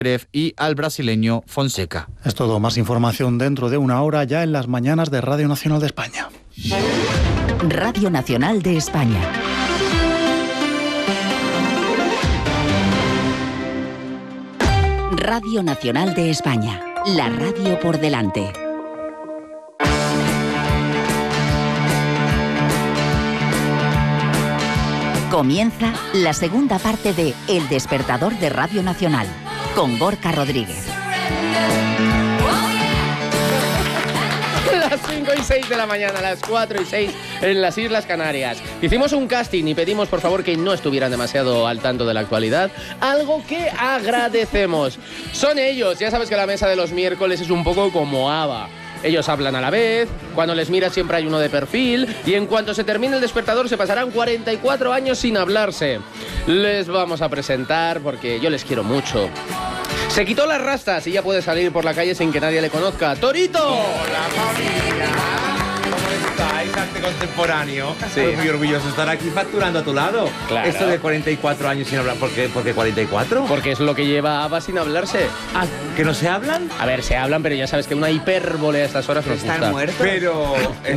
y al brasileño Fonseca. Es todo, más información dentro de una hora ya en las mañanas de Radio Nacional de España. Radio Nacional de España. Radio Nacional de España, la radio por delante. Comienza la segunda parte de El Despertador de Radio Nacional, con Gorka Rodríguez. Las 5 y 6 de la mañana, las 4 y 6 en las Islas Canarias. Hicimos un casting y pedimos por favor que no estuvieran demasiado al tanto de la actualidad, algo que agradecemos. Son ellos, ya sabes que la mesa de los miércoles es un poco como ABBA. Ellos hablan a la vez, cuando les miras siempre hay uno de perfil y en cuanto se termine el despertador se pasarán 44 años sin hablarse. Les vamos a presentar porque yo les quiero mucho. Se quitó las rastas y ya puede salir por la calle sin que nadie le conozca. ¡Torito! ¡Hola, familia! ¿Cómo estáis? Arte contemporáneo. Sí. Pues muy orgulloso de estar aquí facturando a tu lado. Claro. Esto de 44 años sin hablar. ¿Por qué 44? Porque es lo que lleva ABBA sin hablarse. Ah, ¿que no se hablan? A ver, se hablan, pero ya sabes que una hipérbole a estas horas nos gusta. ¿Están muertos? Pero,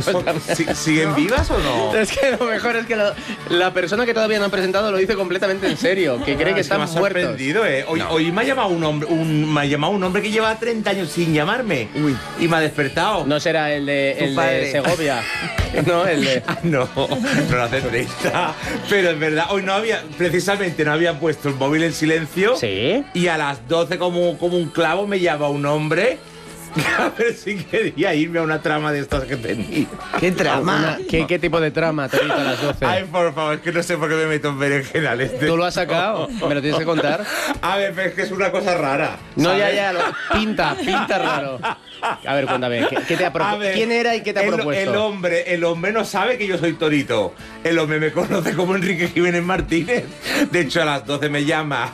¿siguen vivas o no? Es que lo mejor es que la persona que todavía no han presentado lo dice completamente en serio, que cree que están me ha muertos. sorprendido, ¿eh? Hoy me ha llamado un hombre que lleva 30 años sin llamarme. Uy. Y me ha despertado. No será el de padre. Segovia. No, el de... Ah, no lo hace 30. Pero es verdad, hoy precisamente no había puesto el móvil en silencio. ¿Sí? Y a las 12 como un clavo me llama un hombre a ver si quería irme a una trama de estas que tenía. ¿Qué trama? ¿Qué tipo de trama, Torito, a las 12? Ay, por favor, es que no sé por qué me meto en berenjenales. ¿Tú lo has sacado? ¿Me lo tienes que contar? A ver, pero es que es una cosa rara. No, ¿sabes? ya, pinta raro. A ver, cuéntame, ¿qué te ha propuesto? ¿Quién era y qué te ha propuesto? El hombre no sabe que yo soy Torito. El hombre me conoce como Enrique Jiménez Martínez. De hecho, a las 12 me llama.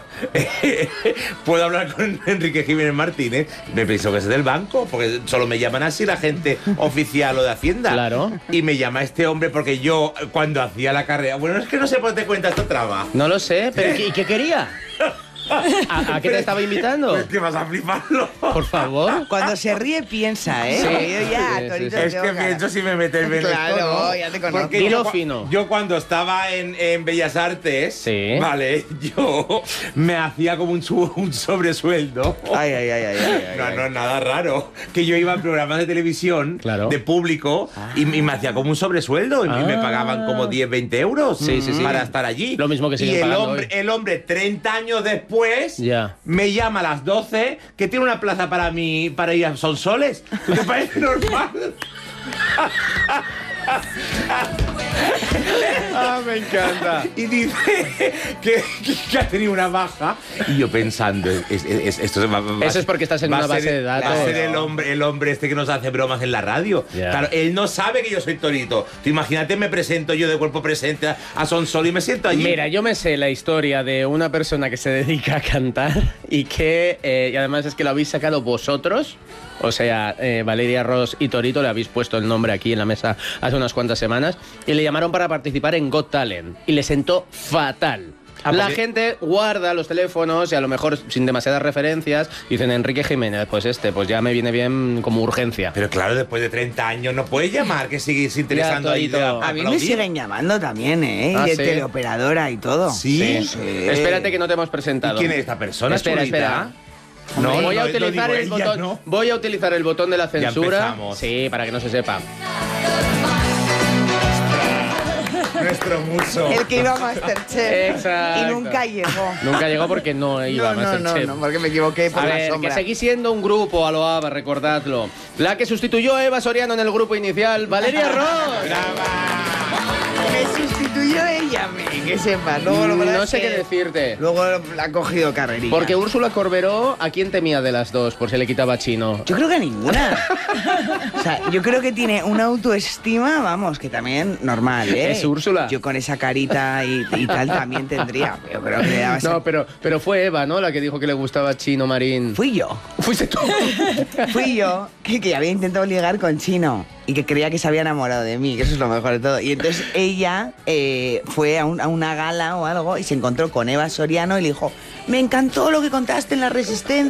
¿Puedo hablar con Enrique Jiménez Martínez? Me pienso que es del banco, porque solo me llaman así la gente oficial o de Hacienda. Claro. Y me llama este hombre porque yo, cuando hacía la carrera... Bueno, es que no sé por qué te cuenta esta trama. No lo sé, pero ¿y qué quería? ¿A qué te estaba invitando? Es que vas a fliparlo. Por favor. Cuando se ríe piensa, ¿eh? Sí. Yo ya, Sí, Torito, sí. Es que pienso si me metes en Claro, esto, ¿no? ya te conozco. Porque Dilo yo, fino. yo cuando estaba en Bellas Artes, Sí. vale, yo me hacía como un sobresueldo. Ay. No es nada raro. Que yo iba a programas de televisión, Claro. de público, y me hacía como un sobresueldo. Y me pagaban como 10, 20 euros Sí. para estar allí. Lo mismo que siguen Y pagando el hombre, 30 años después, Ya. me llama a las 12 que tiene una plaza para ir a Sonsoles. ¿Tú te parece normal? Me encanta. Y dice que ha tenido una baja. Y yo pensando, esto va Eso es porque estás en va una a ser- base de datos. Va a ser el hombre este que nos hace bromas en la radio. Ya. Claro, él no sabe que yo soy Torito. Tú imagínate, me presento yo de cuerpo presente a Sonsol y me siento allí. Mira, yo me sé la historia de una persona que se dedica a cantar y que, y además es que lo habéis sacado vosotros, o sea, Valeria Ross y Torito, le habéis puesto el nombre aquí en la mesa hace unas cuantas semanas, y le llamaron para participar en Got Talent, y le sentó fatal. La porque- gente guarda los teléfonos y a lo mejor sin demasiadas referencias dicen Enrique Jiménez, pues ya me viene bien como urgencia. Pero claro, después de 30 años no puedes llamar, que sigues interesando Ya, ahí. Torito. A mí me siguen llamando también, ¿eh? Ah, Y de ¿sí? teleoperadora y todo. ¿Sí? Sí. Espérate que no te hemos presentado. ¿Y quién es esta persona? Espera, chulita? espera. No, voy a no, utilizar lo el digo ella, botón. ¿no? Voy a utilizar el botón de la censura. empezamos. Sí, para que no se sepa. Nuestro muso. El que iba a Masterchef. Exacto. Y nunca llegó. Nunca llegó porque no iba a Masterchef. No, porque me equivoqué por A la ver, sombra. que seguís siendo un grupo a lo ABBA, recordadlo. La que sustituyó a Eva Soriano en el grupo inicial, Valeria Ross. Me sustituyó ella, que sepa. Luego lo verdad No es sé que qué decirte. Luego la ha cogido carrerilla. Porque Úrsula Corberó, ¿a quién temía de las dos? Por si le quitaba Chino. Yo creo que ninguna. O sea, yo creo que tiene una autoestima, vamos, que también normal, ¿eh? ¿Es Úrsula? Yo con esa carita y tal también tendría. Yo creo que le daba esa- No, pero fue Eva, ¿no? La que dijo que le gustaba Chino Marín. Fui yo. Fuiste tú. Fui yo que había intentado ligar con Chino. y que creía que se había enamorado de mí, que eso es lo mejor de todo. Y entonces ella fue a una gala o algo y se encontró con Eva Soriano y le dijo, me encantó lo que contaste en La Resistencia.